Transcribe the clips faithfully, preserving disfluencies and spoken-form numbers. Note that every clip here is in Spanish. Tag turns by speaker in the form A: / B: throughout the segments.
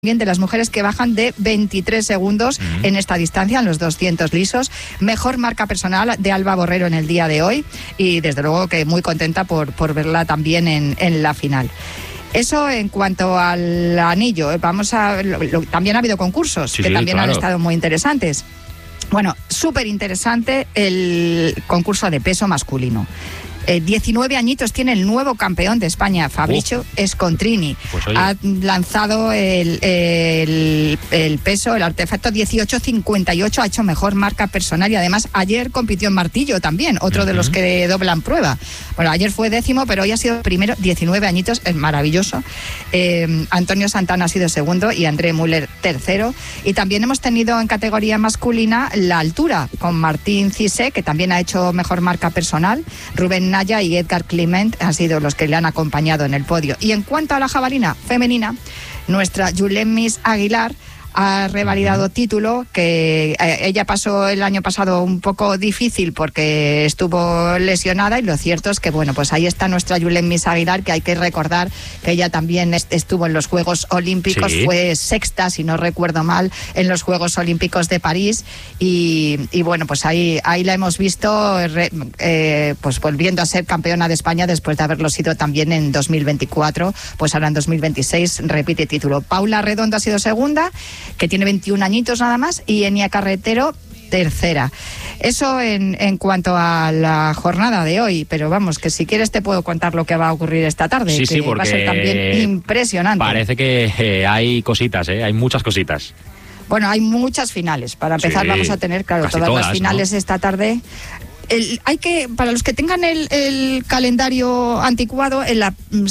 A: Bien, de las mujeres que bajan de veintitrés segundos uh-huh. en esta distancia, en los doscientos lisos. Mejor marca personal de Alba Borrero en el día de hoy y desde luego que muy contenta por, por verla también en, en la final. Eso en cuanto al anillo. Vamos a lo, lo, también ha habido concursos
B: sí,
A: que
B: sí,
A: también
B: claro.
A: han estado muy interesantes. Bueno, súper interesante el concurso de peso masculino. Eh, diecinueve añitos tiene el nuevo campeón de España, Fabricio uh, Scontrini.
B: Pues
A: ha lanzado el, el, el peso, el artefacto dieciocho cincuenta y ocho, ha hecho mejor marca personal y además ayer compitió en martillo también, otro uh-huh. de los que doblan prueba. Bueno, ayer fue décimo, pero hoy ha sido primero, diecinueve añitos, es maravilloso. Eh, Antonio Santana ha sido segundo y André Müller tercero. Y también hemos tenido en categoría masculina la altura, con Martín Cissé, que también ha hecho mejor marca personal. Rubén Naya y Edgar Clement han sido los que le han acompañado en el podio. Y en cuanto a la jabalina femenina, nuestra Yulemis Aguilar ha revalidado título, que eh, ella pasó el año pasado un poco difícil porque estuvo lesionada y lo cierto es que, bueno, pues ahí está nuestra Yulemis Aguilar, que hay que recordar que ella también est- estuvo en los Juegos Olímpicos, sí. fue sexta, si no recuerdo mal, en los Juegos Olímpicos de París y, y bueno, pues ahí, ahí la hemos visto re, eh, pues volviendo a ser campeona de España después de haberlo sido también en dos mil veinticuatro, pues ahora en dos mil veintiséis repite título. Paula Redondo ha sido segunda, que tiene veintiún añitos nada más, y Enia Carretero tercera. Eso en, en cuanto a la jornada de hoy, pero vamos, que si quieres te puedo contar lo que va a ocurrir esta tarde,
B: sí,
A: que
B: sí, porque
A: va a ser también impresionante.
B: Parece que eh, hay cositas, ¿eh? Hay muchas cositas.
A: Bueno, hay muchas finales. Para empezar, sí, vamos a tener, claro, todas, todas las finales, ¿no?, esta tarde. El, hay que, para los que tengan el, el calendario anticuado, el,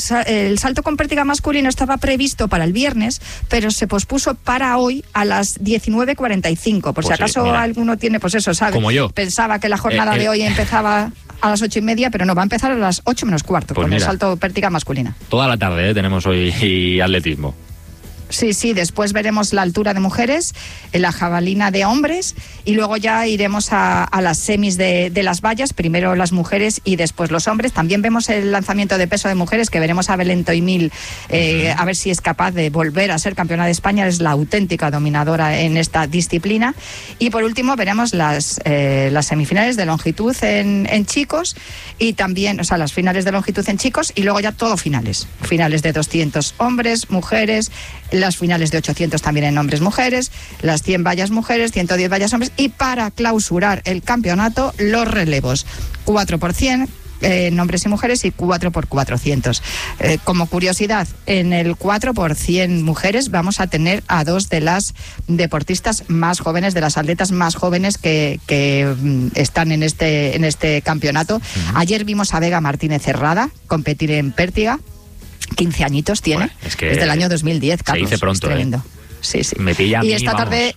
A: el salto con pértiga masculino estaba previsto para el viernes, pero se pospuso para hoy a las diecinueve cuarenta y cinco. Por pues si acaso sí, alguno tiene, pues eso, ¿sabe? Como yo. Pensaba que la jornada eh, eh. de hoy empezaba a las ocho y media, pero no, va a empezar a las ocho menos cuarto, pues con mira, el salto pértiga masculina.
B: Toda la tarde ¿eh? tenemos hoy atletismo.
A: Sí, sí, después veremos la altura de mujeres, la jabalina de hombres y luego ya iremos a, a las semis de, de las vallas, primero las mujeres y después los hombres. También vemos el lanzamiento de peso de mujeres, que veremos a Belén Toimil, eh, a ver si es capaz de volver a ser campeona de España, es la auténtica dominadora en esta disciplina. Y por último veremos las, eh, las semifinales de longitud en, en chicos y también, o sea, las finales de longitud en chicos y luego ya todo finales, finales de doscientos hombres, mujeres, las finales de ochocientos también en hombres mujeres, las cien vallas mujeres, ciento diez vallas hombres y para clausurar el campeonato los relevos, cuatro por cien eh, en hombres y mujeres y cuatro por cuatrocientos. Eh, como curiosidad, en el cuatro por cien mujeres vamos a tener a dos de las deportistas más jóvenes, de las atletas más jóvenes que, que mm, están en este, en este campeonato. Uh-huh. Ayer vimos a Vega Martínez Cerrada competir en pértiga. quince añitos tiene, bueno, es que desde el año dos mil diez, Carlos.
B: Se dice pronto,
A: es tremendo.
B: ¿eh?
A: Sí, sí.
B: Me pilla a mí,
A: y esta tarde...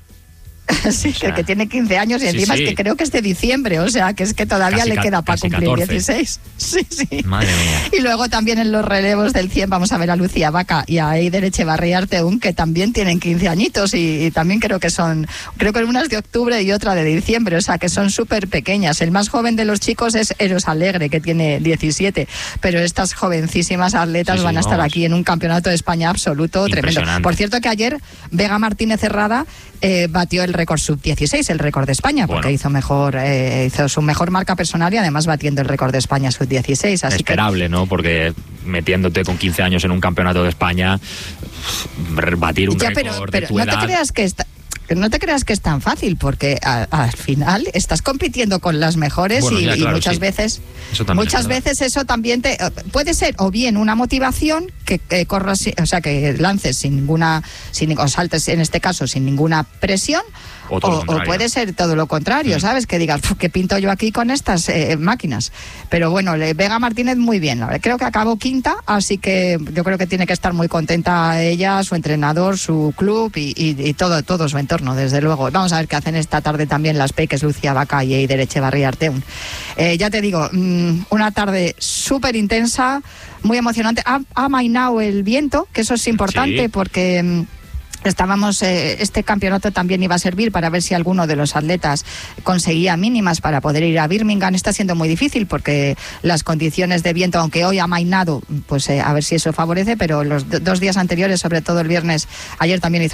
A: sí, o sea, que, que tiene quince años y encima sí, sí. es que creo que es de diciembre, o sea, que es que todavía casi, le queda para cumplir catorce. dieciséis. Sí, sí.
B: Madre mía.
A: Y luego también en los relevos del cien vamos a ver a Lucía Vaca y a Eider Echevarría Arteún, que también tienen quince añitos y, y también creo que son, creo que una es de octubre y otra de diciembre, o sea, que son súper pequeñas. El más joven de los chicos es Eros Alegre, que tiene diecisiete, pero estas jovencísimas atletas sí, sí, van a estar vamos. aquí en un campeonato de España absoluto tremendo. Por cierto que ayer Vega Martínez Cerrada eh, batió el récord sub dieciséis, el récord de España, porque bueno. hizo mejor eh, hizo su mejor marca personal y además batiendo el récord de España sub dieciséis. Así
B: Esperable,
A: que...
B: ¿no? Porque metiéndote con quince años en un campeonato de España, batir un
A: ya,
B: récord
A: pero,
B: de
A: pero
B: tu
A: no
B: edad...
A: te creas que está... No te creas que es tan fácil, porque a, al final estás compitiendo con las mejores bueno, y, ya, claro, y muchas sí. veces eso muchas veces eso también te puede ser o bien una motivación que, que corras, o sea, que lances sin ninguna, sin, o saltes en este caso sin ninguna presión, o, o, o puede ser todo lo contrario, mm. ¿sabes? Que digas, ¿qué pinto yo aquí con estas eh, máquinas? Pero bueno, Vega Martínez muy bien, creo que acabó quinta, así que yo creo que tiene que estar muy contenta ella, su entrenador, su club y, y, y todo, todo su entorno, desde luego. Vamos a ver qué hacen esta tarde también las peques Lucía Vaca y Eider Echevarría Arteún. Eh, ya te digo, mmm, una tarde súper intensa, muy emocionante. Ha, ha amainado el viento, que eso es importante sí. porque... Mmm, Estábamos, eh, este campeonato también iba a servir para ver si alguno de los atletas conseguía mínimas para poder ir a Birmingham. Está siendo muy difícil porque las condiciones de viento, aunque hoy ha amainado, pues eh, a ver si eso favorece, pero los do- dos días anteriores, sobre todo el viernes, ayer también hizo